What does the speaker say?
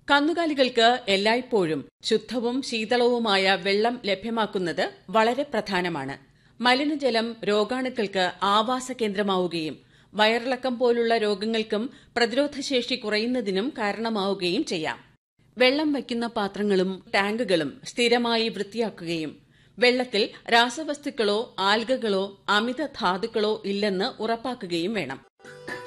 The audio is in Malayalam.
കന്നുകാലികൾക്ക് എല്ലായ്പ്പോഴും ശുദ്ധവും ശീതളവുമായ വെള്ളം ലഭ്യമാക്കുന്നത് വളരെ പ്രധാനമാണ്. മലിനജലം രോഗാണുക്കൾക്ക് ആവാസകേന്ദ്രമാവുകയും വയറിളക്കം പോലുള്ള രോഗങ്ങൾക്കും പ്രതിരോധശേഷി കുറയുന്നതിനും കാരണമാവുകയും ചെയ്യാം. വെള്ളം വയ്ക്കുന്ന പാത്രങ്ങളും ടാങ്കുകളും സ്ഥിരമായി വൃത്തിയാക്കുകയും വെള്ളത്തിൽ രാസവസ്തുക്കളോ ആൽഗകളോ അമിത ധാതുക്കളോ ഇല്ലെന്ന് ഉറപ്പാക്കുകയും വേണം.